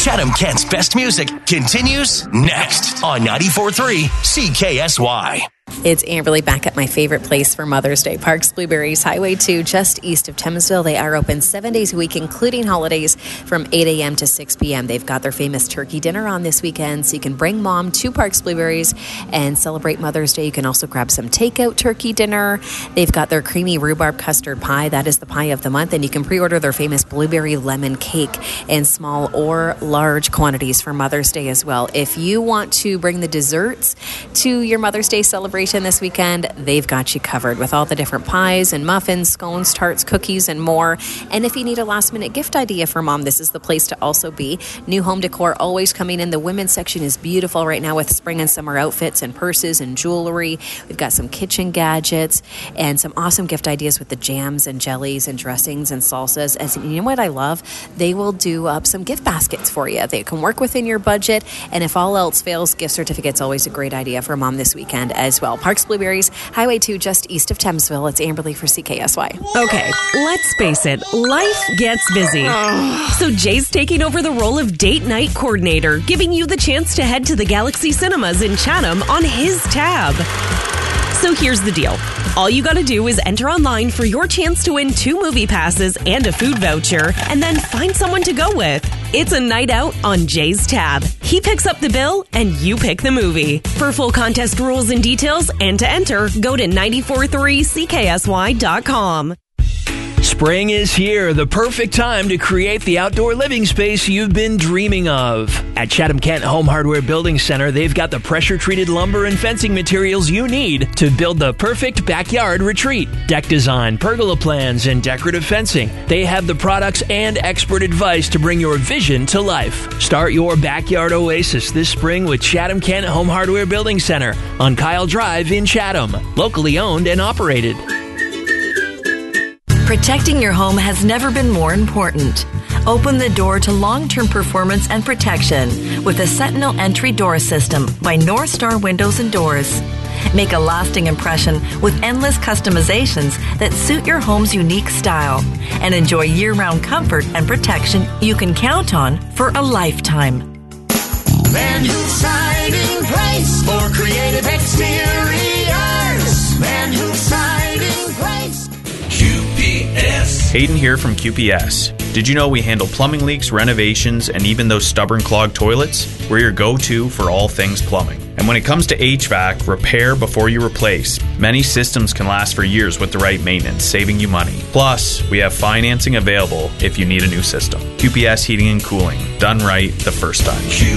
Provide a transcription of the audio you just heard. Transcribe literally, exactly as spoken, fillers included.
Chatham Kent's best music continues next on ninety-four point three C K S Y. It's Amberly back at my favorite place for Mother's Day. Parks Blueberries, Highway two, just east of Thamesville. They are open seven days a week, including holidays, from eight a.m. to six p.m. They've got their famous turkey dinner on this weekend, so you can bring mom to Parks Blueberries and celebrate Mother's Day. You can also grab some takeout turkey dinner. They've got their creamy rhubarb custard pie. That is the pie of the month. And you can pre-order their famous blueberry lemon cake in small or large quantities for Mother's Day as well. If you want to bring the desserts to your Mother's Day celebration this weekend, they've got you covered with all the different pies and muffins, scones, tarts, cookies, and more. And if you need a last-minute gift idea for mom, this is the place to also be. New home decor always coming in. The women's section is beautiful right now with spring and summer outfits and purses and jewelry. We've got some kitchen gadgets and some awesome gift ideas with the jams and jellies and dressings and salsas. As you know what I love? They will do up some gift baskets for you. They can work within your budget, and if all else fails, gift certificate's always a great idea for mom this weekend as well. Parks Blueberries, Highway two, just east of Thamesville. It's Amberly for C K S Y. Okay, let's face it, life gets busy. So Jay's taking over the role of date night coordinator, giving you the chance to head to the Galaxy Cinemas in Chatham on his tab. So here's the deal. All you gotta do is enter online for your chance to win two movie passes and a food voucher, and then find someone to go with. It's a night out on Jay's tab. He picks up the bill, and you pick the movie. For full contest rules and details, and to enter, go to nine four three C K S Y dot com. Spring is here, the perfect time to create the outdoor living space you've been dreaming of. At Chatham Kent Home Hardware Building Center, they've got the pressure-treated lumber and fencing materials you need to build the perfect backyard retreat. Deck design, pergola plans, and decorative fencing. They have the products and expert advice to bring your vision to life. Start your backyard oasis this spring with Chatham Kent Home Hardware Building Center on Kyle Drive in Chatham. Locally owned and operated. Protecting your home has never been more important. Open the door to long-term performance and protection with the Sentinel Entry Door System by North Star Windows and Doors. Make a lasting impression with endless customizations that suit your home's unique style, and enjoy year-round comfort and protection you can count on for a lifetime. Van Hook Siding Place for creative exteriors. Van Hook Siding Place. Q P S. Hayden here from Q P S. Did you know we handle plumbing leaks, renovations, and even those stubborn clogged toilets? We're your go-to for all things plumbing. And when it comes to H V A C, repair before you replace. Many systems can last for years with the right maintenance, saving you money. Plus, we have financing available if you need a new system. Q P S Heating and Cooling, done right the first time.